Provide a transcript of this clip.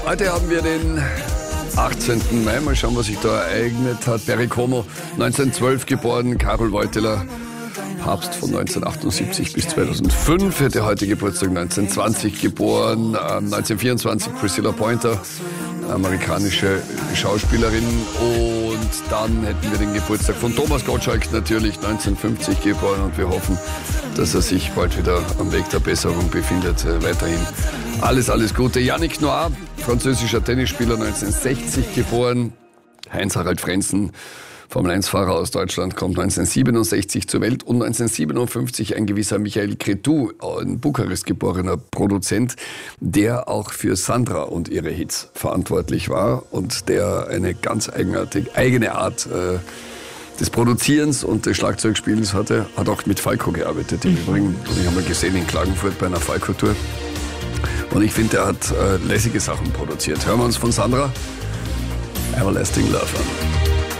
Heute haben wir den 18. Mai. Mal schauen, was sich da ereignet hat. Perry Como, 1912 geboren, Karol Wojtyła, Papst von 1978 bis 2005, hätte heute Geburtstag, 1920 geboren, 1924 Priscilla Pointer, amerikanische Schauspielerin, und dann hätten wir den Geburtstag von Thomas Gottschalk, natürlich 1950 geboren, und wir hoffen, dass er sich bald wieder am Weg der Besserung befindet. Weiterhin alles Gute. Yannick Noah, französischer Tennisspieler, 1960 geboren. Heinz-Harald Frenzen, Formel-1-Fahrer aus Deutschland, kommt 1967 zur Welt, und 1957 ein gewisser Michael Cretu, ein Bukarest geborener Produzent, der auch für Sandra und ihre Hits verantwortlich war und der eine ganz eigene Art des Produzierens und des Schlagzeugspielens hatte. Hat auch mit Falco gearbeitet im Übrigen. Ich habe mal gesehen in Klagenfurt bei einer Falco-Tour. Und ich finde, er hat lässige Sachen produziert. Hören wir uns von Sandra Everlasting Love an.